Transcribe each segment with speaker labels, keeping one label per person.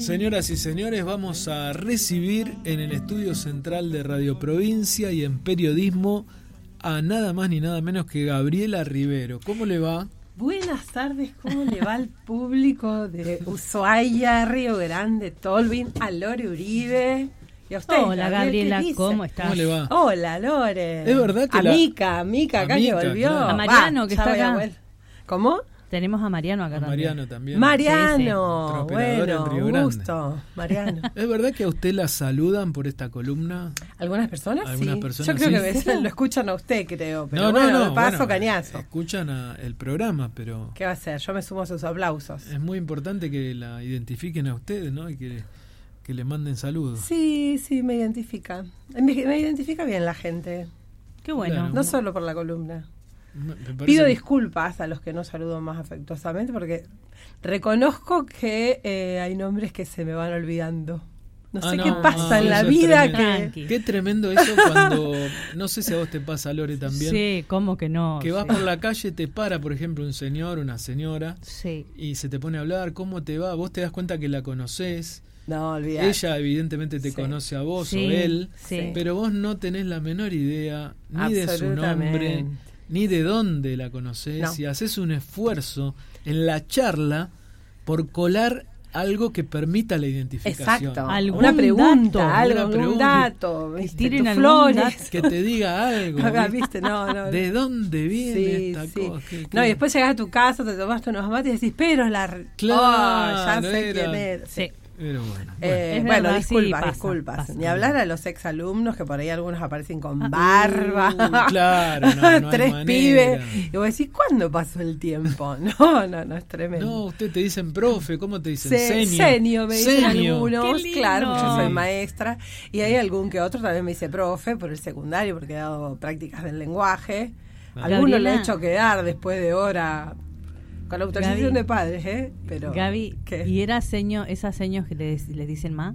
Speaker 1: Señoras y señores, vamos a recibir en el estudio central de Radio Provincia y en periodismo a nada más ni nada menos que Gabriela Rivero. ¿Cómo le va?
Speaker 2: Buenas tardes, ¿cómo le va al público de Ushuaia, Río Grande, Tolvin, a Lore Uribe? Y a usted,
Speaker 3: hola Gabriela, ¿cómo estás?
Speaker 1: ¿Cómo le va?
Speaker 2: Hola Lore.
Speaker 1: Es verdad que
Speaker 2: a Mica acá que volvió.
Speaker 1: Claro.
Speaker 3: A Mariano que está acá.
Speaker 2: ¿cómo?
Speaker 3: Tenemos a Mariano acá también.
Speaker 1: Mariano también.
Speaker 2: Mariano,
Speaker 1: Sí, bueno,
Speaker 2: un gusto, Mariano.
Speaker 1: ¿Es verdad que a usted la saludan por esta columna?
Speaker 2: ¿Algunas personas?
Speaker 1: Algunas
Speaker 2: sí.
Speaker 1: personas
Speaker 2: Yo creo
Speaker 1: sí.
Speaker 2: que lo escuchan a usted, creo. Pero
Speaker 1: No,
Speaker 2: de paso, cañazo.
Speaker 1: Escuchan el programa, pero...
Speaker 2: ¿Qué va a hacer? Yo me sumo a sus aplausos.
Speaker 1: Es muy importante que la identifiquen a ustedes, ¿no? Y que le manden saludos.
Speaker 2: Sí, me identifica. Me identifica bien la gente.
Speaker 3: Qué bueno.
Speaker 1: Claro.
Speaker 2: No solo por la columna.
Speaker 1: Me parece
Speaker 2: Pido
Speaker 1: que-
Speaker 2: disculpas a los que no saludo más afectuosamente porque reconozco que hay nombres que se me van olvidando. No sé qué pasa en la
Speaker 1: eso es
Speaker 2: vida
Speaker 1: tremendo.
Speaker 2: que...
Speaker 1: Qué tremendo eso cuando... No sé si a vos te pasa, Lore, también.
Speaker 3: Sí, ¿cómo que no?
Speaker 1: Que vas
Speaker 3: Sí.
Speaker 1: por la calle, te para, por ejemplo, un señor, una señora,
Speaker 3: Sí.
Speaker 1: y se te pone a hablar, ¿cómo te va? Vos te das cuenta que la conocés.
Speaker 2: No, olvidate.
Speaker 1: Ella evidentemente te
Speaker 2: Sí.
Speaker 1: conoce a vos
Speaker 3: Sí,
Speaker 1: o él,
Speaker 3: sí.
Speaker 1: pero vos no tenés la menor idea ni de su
Speaker 2: Absolutamente.
Speaker 1: nombre, ni de dónde la conocés,
Speaker 2: No.
Speaker 1: y haces un esfuerzo en la charla por colar algo que permita la identificación.
Speaker 2: Exacto.
Speaker 3: Algún
Speaker 2: Una pregunta,
Speaker 3: dato,
Speaker 2: algo,
Speaker 1: una
Speaker 2: un
Speaker 1: pregunta.
Speaker 2: dato.
Speaker 3: Que
Speaker 2: ¿viste?
Speaker 3: tiren
Speaker 2: Tus
Speaker 3: algún
Speaker 2: flores.
Speaker 3: dato.
Speaker 1: Que te diga algo.
Speaker 2: ¿Viste? No.
Speaker 1: ¿De dónde viene
Speaker 2: Sí,
Speaker 1: esta
Speaker 2: sí.
Speaker 1: cosa?
Speaker 2: No, y después llegás a tu casa, te tomaste unos mates y decís, pero es la...
Speaker 1: Claro,
Speaker 2: ya sé
Speaker 1: era.
Speaker 2: quién es.
Speaker 3: Sí.
Speaker 1: Pero bueno.
Speaker 3: Es
Speaker 2: Bueno,
Speaker 3: verdad, sí,
Speaker 2: disculpas.
Speaker 3: pasa.
Speaker 2: Ni hablar a los exalumnos, que por ahí algunos aparecen con barba.
Speaker 1: Claro, no hay
Speaker 2: 3
Speaker 1: manera.
Speaker 2: pibes. Y vos decís, ¿cuándo pasó el tiempo? No, es tremendo.
Speaker 1: No, usted te dicen profe, ¿cómo te dicen?
Speaker 2: Senio, me dicen
Speaker 1: Senio.
Speaker 2: algunos,
Speaker 3: Qué lindo.
Speaker 2: claro, yo soy
Speaker 1: Sí.
Speaker 2: maestra, y hay algún que otro también me dice profe por el secundario, porque he dado prácticas del lenguaje.
Speaker 1: Ah.
Speaker 2: Algunos le he
Speaker 3: Gabriela.
Speaker 2: hecho quedar después de hora, con la autorización
Speaker 3: Gaby.
Speaker 2: de padres, Pero,
Speaker 3: Gaby,
Speaker 2: ¿qué?
Speaker 3: ¿y era esas señas que les dicen más?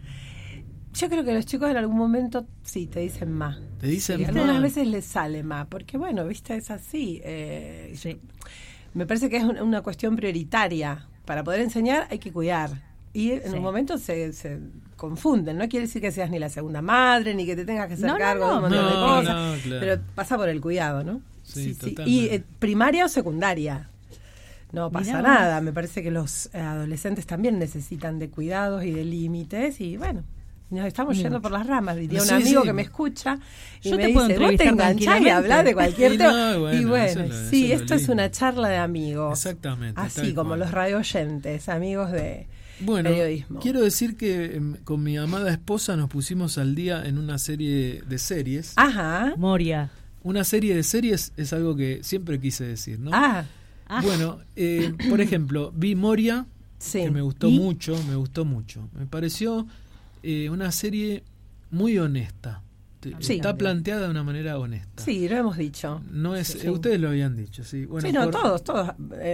Speaker 2: Yo creo que los chicos en algún momento sí te dicen más.
Speaker 1: Te dicen
Speaker 2: Y
Speaker 1: más.
Speaker 2: algunas veces les sale más, porque bueno, viste, es así.
Speaker 3: Sí.
Speaker 2: Me parece que es una cuestión prioritaria. Para poder enseñar hay que cuidar. Y en
Speaker 3: Sí.
Speaker 2: un momento se confunden. No quiere decir que seas ni la segunda madre, ni que te tengas que hacer
Speaker 3: No,
Speaker 2: cargo
Speaker 3: no,
Speaker 2: de un montón de
Speaker 1: no,
Speaker 2: cosas.
Speaker 1: no, claro.
Speaker 2: Pero pasa por el cuidado, ¿no?
Speaker 1: Sí,
Speaker 2: Y
Speaker 1: totalmente.
Speaker 2: primaria o secundaria. No pasa
Speaker 3: Mirá
Speaker 2: nada.
Speaker 3: vos.
Speaker 2: Me parece que los adolescentes también necesitan de cuidados y de límites. Y bueno, nos estamos yendo por las ramas, diría un
Speaker 1: Sí,
Speaker 2: amigo
Speaker 1: sí.
Speaker 2: que me escucha y
Speaker 3: Yo
Speaker 2: me
Speaker 3: te puedo
Speaker 2: dice, vos te
Speaker 3: entrevistar
Speaker 2: enganchás y
Speaker 3: tranquilamente".
Speaker 2: hablás de cualquier
Speaker 1: Y
Speaker 2: tema.
Speaker 1: no, bueno,
Speaker 2: Y
Speaker 1: eso
Speaker 2: bueno,
Speaker 1: es lo- eso
Speaker 2: sí,
Speaker 1: es lo
Speaker 2: esto es
Speaker 1: lindo.
Speaker 2: una charla de amigos.
Speaker 1: Exactamente.
Speaker 2: Así
Speaker 1: tal
Speaker 2: como
Speaker 1: cual.
Speaker 2: los radio oyentes, amigos de
Speaker 1: Bueno,
Speaker 2: periodismo.
Speaker 1: quiero decir que con mi amada esposa nos pusimos al día en una serie de series.
Speaker 2: Ajá.
Speaker 3: Moria.
Speaker 1: Una serie de series es algo que siempre quise decir, ¿no?
Speaker 2: Ah,
Speaker 1: Bueno, por ejemplo, vi Moria,
Speaker 2: sí.
Speaker 1: que me gustó
Speaker 2: ¿Y?
Speaker 1: mucho. Me pareció una serie muy honesta.
Speaker 2: Sí.
Speaker 1: Está planteada de una manera honesta.
Speaker 2: Sí, lo hemos dicho.
Speaker 1: No es,
Speaker 2: Sí.
Speaker 1: ustedes lo habían dicho, sí. Bueno,
Speaker 2: sí, no,
Speaker 1: por-
Speaker 2: todos.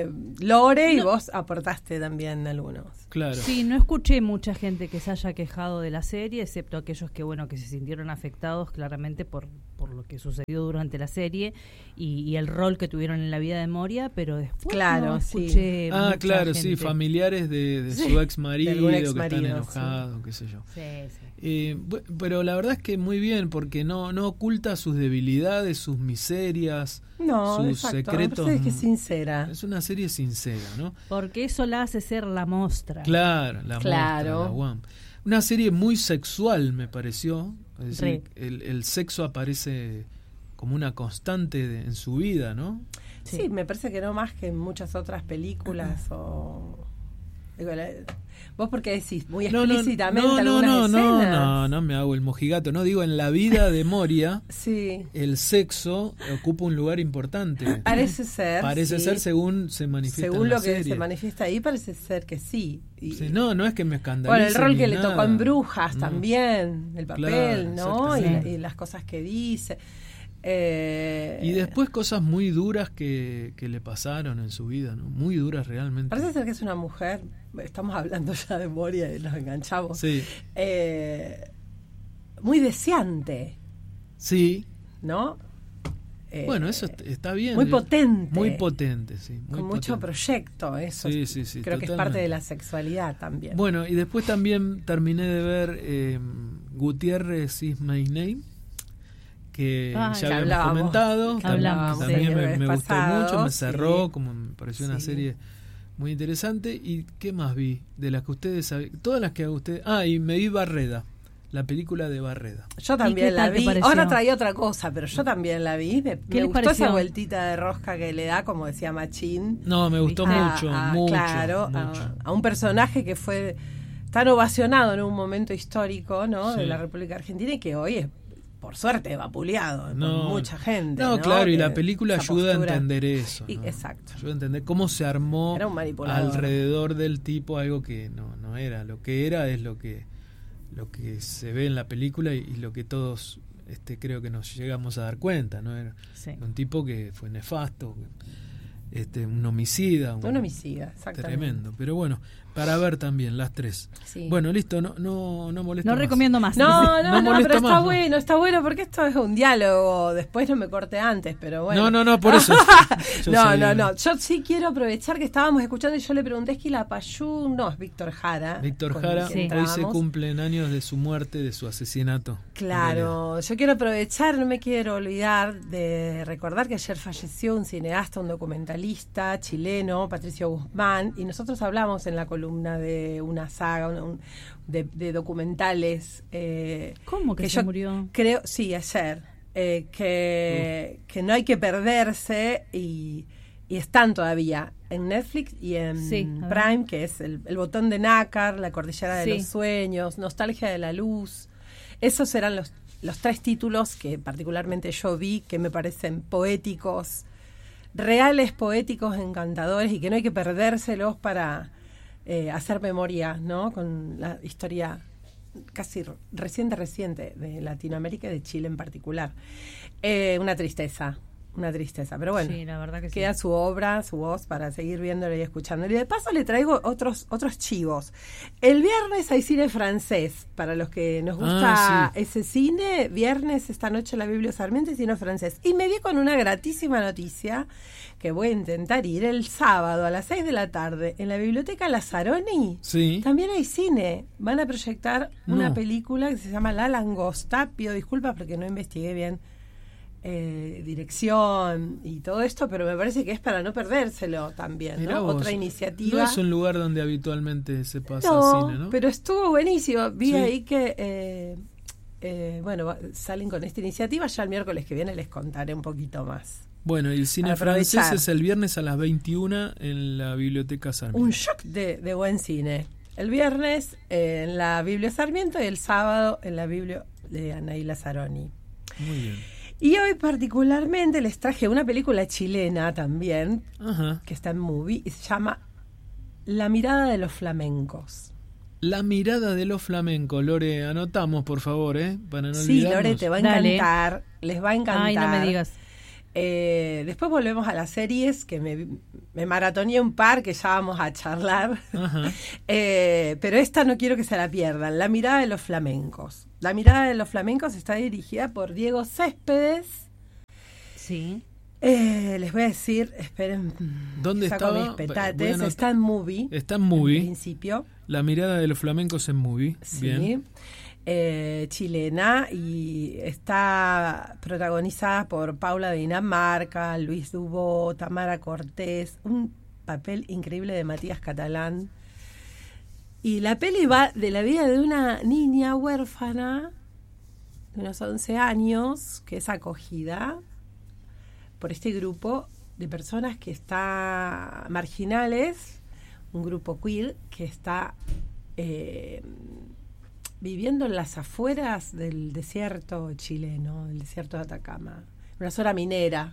Speaker 2: Lore y vos aportaste también algunos.
Speaker 1: Claro.
Speaker 3: Sí, no escuché mucha gente que se haya quejado de la serie, excepto aquellos que que se sintieron afectados claramente por lo que sucedió durante la serie y el rol que tuvieron en la vida de Moria, pero después
Speaker 2: Claro,
Speaker 3: no
Speaker 2: sí.
Speaker 3: escuché mucha
Speaker 1: Claro, sí,
Speaker 3: gente.
Speaker 1: familiares de
Speaker 2: Sí,
Speaker 1: su ex marido,
Speaker 2: de algún
Speaker 1: que están
Speaker 2: exmarido,
Speaker 1: enojados, qué sé yo.
Speaker 3: Sí, sí.
Speaker 1: Pero la verdad es que muy bien, porque no oculta sus debilidades, sus miserias,
Speaker 2: No,
Speaker 1: sus
Speaker 2: exacto.
Speaker 1: secretos.
Speaker 2: Me parece que es sincera.
Speaker 1: Es una serie sincera, ¿no?
Speaker 3: Porque eso la hace ser la mostra.
Speaker 1: Claro, la
Speaker 2: Claro.
Speaker 1: muestra, la guam. Una serie muy sexual, me pareció. Es decir,
Speaker 3: Re.
Speaker 1: el sexo aparece como una constante en su vida, ¿no?
Speaker 2: Sí, me parece que no más que en muchas otras películas o... Digo, vos porque decís muy explícitamente algunas escenas.
Speaker 1: no me hago el mojigato, no digo en la vida de Moria
Speaker 2: Sí,
Speaker 1: el sexo ocupa un lugar importante.
Speaker 2: parece ser.
Speaker 1: Parece
Speaker 2: sí.
Speaker 1: ser según se manifiesta
Speaker 2: Según
Speaker 1: en la
Speaker 2: lo que
Speaker 1: serie.
Speaker 2: se manifiesta ahí, parece ser que sí. Y,
Speaker 1: Sí, no es que me escandalice.
Speaker 2: bueno, el rol
Speaker 1: ni
Speaker 2: que le
Speaker 1: nada.
Speaker 2: tocó en Brujas
Speaker 1: No.
Speaker 2: también, el papel,
Speaker 1: Claro,
Speaker 2: ¿no?
Speaker 1: exactamente.
Speaker 2: Y las cosas que dice.
Speaker 1: Y después cosas muy duras que le pasaron en su vida, ¿no? Muy duras realmente.
Speaker 2: Parece ser que es una mujer, estamos hablando ya de Moria y nos enganchamos,
Speaker 1: Sí,
Speaker 2: muy deseante,
Speaker 1: sí,
Speaker 2: ¿no?
Speaker 1: bueno, eso está bien.
Speaker 2: Muy potente.
Speaker 1: Muy potente, sí. Muy
Speaker 2: con mucho proyecto, eso.
Speaker 1: Sí,
Speaker 2: creo
Speaker 1: totalmente.
Speaker 2: que es parte de la sexualidad también.
Speaker 1: Bueno, y después también terminé de ver Gutiérrez Is My Name, que ya habíamos comentado. También me gustó mucho, me cerró, como me pareció una serie muy interesante. ¿Y qué más vi? De las que ustedes saben, todas las que ustedes... y me vi Barreda, la película de Barreda.
Speaker 2: Yo también la vi. Ahora traía otra cosa, pero yo también la vi. Me gustó pareció? Esa vueltita de rosca que le da, como decía Machín.
Speaker 1: No, me gustó mucho.
Speaker 2: Claro,
Speaker 1: mucho.
Speaker 2: A un personaje que fue tan ovacionado en un momento histórico, ¿no?
Speaker 1: Sí.
Speaker 2: De la República Argentina, y que hoy es, por suerte, vapuleado por mucha gente.
Speaker 1: No, claro, y la película ayuda a entender eso. ¿no?
Speaker 2: Exacto.
Speaker 1: Ayuda a entender cómo se armó alrededor del tipo algo que no era. Lo que era es lo que se ve en la película y lo que todos creo que nos llegamos a dar cuenta, ¿no? Era un tipo que fue nefasto, un homicida.
Speaker 2: Un homicida, exactamente.
Speaker 1: Tremendo. Pero bueno, para ver también las tres.
Speaker 2: Sí.
Speaker 1: Bueno, listo, no molesto
Speaker 3: más. No recomiendo más.
Speaker 2: No, pero está bueno porque esto es un diálogo. Después no me corte antes, pero bueno.
Speaker 1: No, por eso.
Speaker 2: No. Yo sí quiero aprovechar que estábamos escuchando y yo le pregunté, es Quilapayún, no, es Víctor Jara.
Speaker 1: Víctor Jara, hoy se cumplen años de su muerte, de su asesinato.
Speaker 2: Claro, yo quiero aprovechar, no me quiero olvidar de recordar que ayer falleció un cineasta, un documentalista chileno, Patricio Guzmán, y nosotros hablamos en la columna de una saga de documentales.
Speaker 3: ¿Cómo que se murió?
Speaker 2: Creo, sí, ayer. Que no hay que perderse y están todavía en Netflix y en Prime, que es el botón de nácar, La cordillera de los sueños, Nostalgia de la luz. Esos eran los tres títulos que particularmente yo vi, que me parecen poéticos, reales, poéticos, encantadores, y que no hay que perdérselos para hacer memoria, ¿no? Con la historia casi reciente de Latinoamérica y de Chile en particular. Una tristeza, pero bueno,
Speaker 3: sí, la verdad que
Speaker 2: queda su obra, su voz para seguir viéndolo y escuchándolo. Y de paso le traigo otros chivos. El viernes hay cine francés, para los que nos gusta ese cine. Viernes, esta noche, la Biblia Sarmiento y cine francés. Y me di con una gratísima noticia que voy a intentar ir el sábado a las 6 de la tarde en la Biblioteca Lazzaroni.
Speaker 1: Sí.
Speaker 2: También hay cine. Van a proyectar una película que se llama La Langosta. Pido disculpas porque no investigué bien dirección y todo esto, pero me parece que es para no perdérselo también, ¿no? Otra iniciativa.
Speaker 1: No es un lugar donde habitualmente se pasa cine, ¿no?
Speaker 2: Pero estuvo buenísimo. Vi ahí que salen con esta iniciativa. Ya el miércoles que viene les contaré un poquito más.
Speaker 1: Bueno, y el cine francés es el viernes a las 21 en la Biblioteca Sarmiento.
Speaker 2: Un shock de buen cine. El viernes en la Biblia Sarmiento y el sábado en la Biblia de Anaí Lazzaroni.
Speaker 1: Muy bien.
Speaker 2: Y hoy particularmente les traje una película chilena también, que está en Movie, y se llama La mirada de los flamencos.
Speaker 1: La mirada de los flamencos. Lore, anotamos, por favor, para no olvidarnos.
Speaker 2: Sí, Lore, te va a encantar. Les va a encantar.
Speaker 3: Ay, no me digas.
Speaker 2: Después volvemos a las series, que me maratoneé un par que ya vamos a charlar. Pero esta no quiero que se la pierdan. La mirada de los flamencos. La mirada de los flamencos está dirigida por Diego Céspedes.
Speaker 3: Sí.
Speaker 2: Les voy a decir, esperen.
Speaker 1: ¿Dónde estaba?
Speaker 2: Mis petates. Está en Movie.
Speaker 1: Está en Movie.
Speaker 2: En principio.
Speaker 1: La mirada de los flamencos en Movie.
Speaker 2: Sí.
Speaker 1: Bien.
Speaker 2: Chilena, y está protagonizada por Paula de Dinamarca, Luis Dubó, Tamara Cortés, un papel increíble de Matías Catalán. Y la peli va de la vida de una niña huérfana de unos 11 años que es acogida por este grupo de personas que está marginales, un grupo queer que está viviendo en las afueras del desierto chileno, del desierto de Atacama, una zona minera.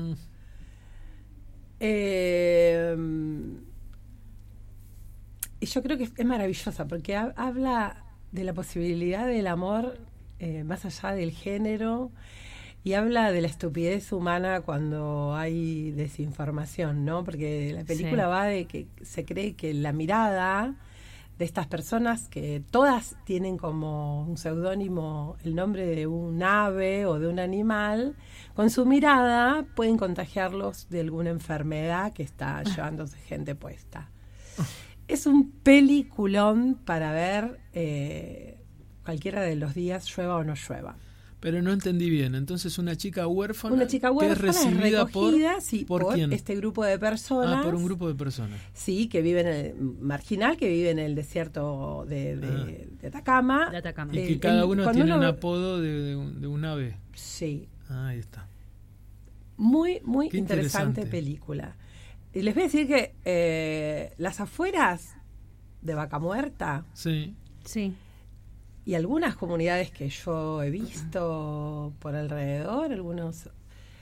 Speaker 2: Y yo creo que es maravillosa porque habla de la posibilidad del amor más allá del género, y habla de la estupidez humana cuando hay desinformación, ¿no? Porque la película va de que se cree que la mirada estas personas que todas tienen como un seudónimo el nombre de un ave o de un animal, con su mirada pueden contagiarlos de alguna enfermedad que está llevándose gente puesta. Es un peliculón para ver cualquiera de los días, llueva o no llueva.
Speaker 1: Pero no entendí bien. Entonces, una chica huérfana
Speaker 2: que es recibida por
Speaker 1: ¿quién?
Speaker 2: Este grupo de personas.
Speaker 1: Por un grupo de personas.
Speaker 2: Sí, que vive en el marginal, que vive en el desierto de Atacama.
Speaker 1: Y que cada uno tiene un apodo de un ave.
Speaker 2: Sí.
Speaker 1: Ahí está.
Speaker 2: Muy, muy interesante película. Y les voy a decir que las afueras de Vaca Muerta.
Speaker 1: Sí.
Speaker 3: Sí.
Speaker 2: Y algunas comunidades que yo he visto por alrededor, algunos,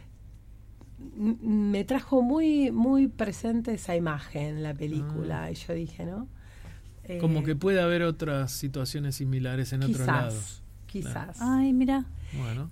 Speaker 2: me trajo muy, muy presente esa imagen la película. Y yo dije, ¿no?
Speaker 1: Como que puede haber otras situaciones similares en otros lados.
Speaker 2: Quizás.
Speaker 3: Ay, mira.
Speaker 1: Bueno.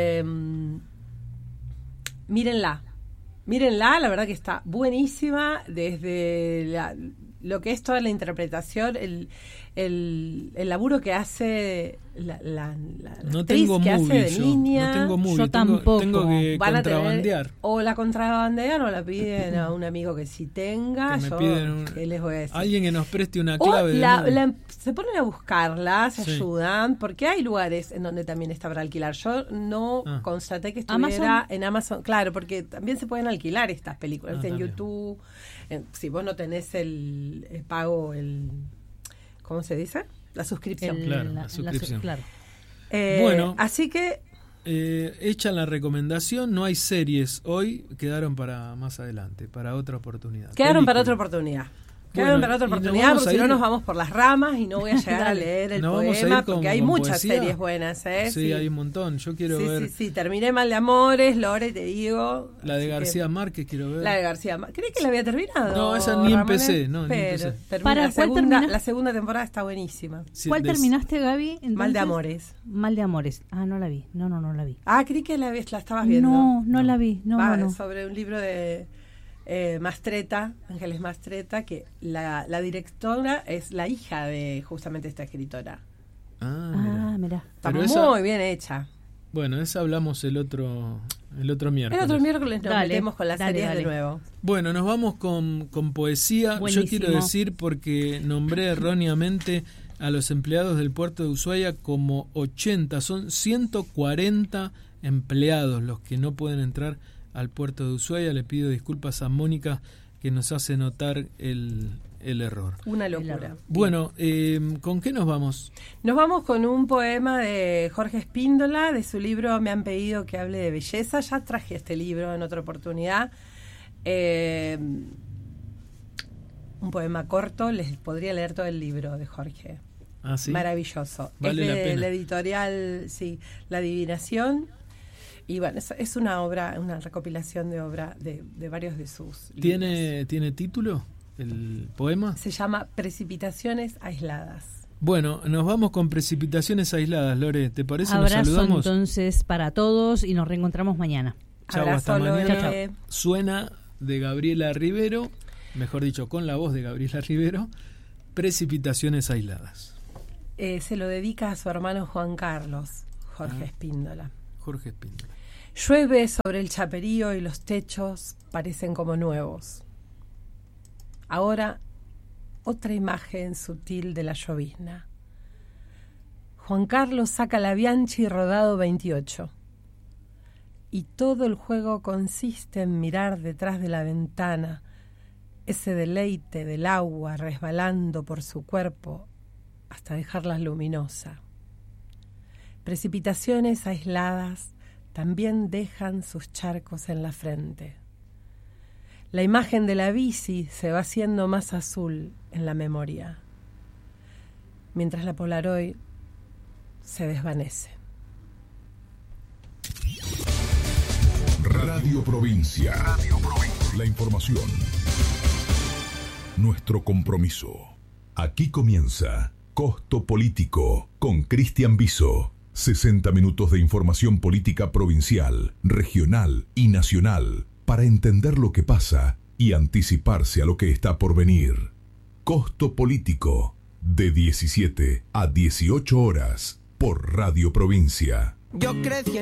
Speaker 2: Mírenla, la verdad que está buenísima desde lo que es toda la interpretación, el laburo que hace la
Speaker 1: no
Speaker 2: actriz
Speaker 1: tengo
Speaker 2: que
Speaker 1: movie,
Speaker 2: hace de niña.
Speaker 1: No tengo movie,
Speaker 3: yo tampoco.
Speaker 1: Tengo que contrabandear.
Speaker 2: O la contrabandean o la piden a un amigo que sí tenga. ¿Qué les voy a decir?
Speaker 1: Alguien que nos preste una clave.
Speaker 2: Se ponen a buscarla, se ayudan, porque hay lugares en donde también está para alquilar. Yo no constaté que estuviera en Amazon. Claro, porque también se pueden alquilar estas películas en YouTube. Si vos no tenés el pago, ¿cómo se dice? La suscripción.
Speaker 1: La suscripción.
Speaker 3: Claro.
Speaker 1: Bueno,
Speaker 2: así que
Speaker 1: hecha la recomendación, no hay series hoy, quedaron para más adelante, para otra oportunidad.
Speaker 2: Quedaron para otra oportunidad. Porque si no nos vamos por las ramas y no voy a llegar a leer el poema, porque hay muchas series buenas,
Speaker 1: Sí, hay un montón. Yo quiero ver.
Speaker 2: Sí, terminé Mal de Amores, Lore, te digo.
Speaker 1: La de García Márquez quiero ver.
Speaker 2: La de García Márquez. ¿Crees que la había terminado?
Speaker 1: No, esa ni empecé.
Speaker 2: La segunda temporada está buenísima.
Speaker 3: Sí, ¿cuál terminaste, Gaby? Entonces?
Speaker 2: Mal de Amores.
Speaker 3: Mal de Amores. No la vi. No la vi.
Speaker 2: Creí que la estabas viendo.
Speaker 3: No la vi. No.
Speaker 2: Sobre un libro de Mastretta, Ángeles Mastretta, que la directora es la hija de justamente esta escritora.
Speaker 3: Mira.
Speaker 2: Está muy bien hecha.
Speaker 1: Bueno, esa hablamos el otro miércoles.
Speaker 2: El otro miércoles nos metemos con las series de nuevo.
Speaker 1: Bueno, nos vamos con poesía. Buenísimo. Yo quiero decir, porque nombré erróneamente a los empleados del puerto de Ushuaia como 80, son 140 empleados los que no pueden entrar al puerto de Ushuaia. Le pido disculpas a Mónica, que nos hace notar el error.
Speaker 2: Una locura.
Speaker 1: Bueno, ¿con qué nos vamos?
Speaker 2: Nos vamos con un poema de Jorge Espíndola, de su libro Me han pedido que hable de belleza. Ya traje este libro en otra oportunidad. Un poema corto, les podría leer todo el libro de Jorge.
Speaker 1: ¿Sí?
Speaker 2: Maravilloso.
Speaker 1: Vale
Speaker 2: es
Speaker 1: la
Speaker 2: de
Speaker 1: pena.
Speaker 2: La editorial, sí, La Adivinación. Y bueno, es una obra, una recopilación de obra de varios de sus libros.
Speaker 1: ¿Tiene título el poema?
Speaker 2: Se llama Precipitaciones aisladas.
Speaker 1: Bueno, nos vamos con Precipitaciones aisladas, Lore. ¿Te parece?
Speaker 3: Abrazo,
Speaker 1: nos saludamos
Speaker 3: entonces para todos y nos reencontramos mañana.
Speaker 1: Chau, hasta mañana.
Speaker 3: Chau.
Speaker 1: Suena de Gabriela Rivero, mejor dicho, con la voz de Gabriela Rivero, Precipitaciones aisladas.
Speaker 2: Se lo dedica a su hermano Juan Carlos, Jorge Espíndola.
Speaker 1: Jorge Espíndola.
Speaker 2: Llueve sobre el chaperío y los techos parecen como nuevos. Ahora, otra imagen sutil de la llovizna. Juan Carlos saca la Bianchi rodado 28. Y todo el juego consiste en mirar detrás de la ventana, ese deleite del agua resbalando por su cuerpo hasta dejarla luminosa. Precipitaciones aisladas también dejan sus charcos en la frente. La imagen de la bici se va haciendo más azul en la memoria, mientras la Polaroid se desvanece.
Speaker 4: Radio Provincia. La información. Nuestro compromiso. Aquí comienza Costo Político con Cristian Biso. 60 minutos de información política provincial, regional y nacional para entender lo que pasa y anticiparse a lo que está por venir. Costo Político, de 17 a 18 horas por Radio Provincia.
Speaker 5: Yo crecí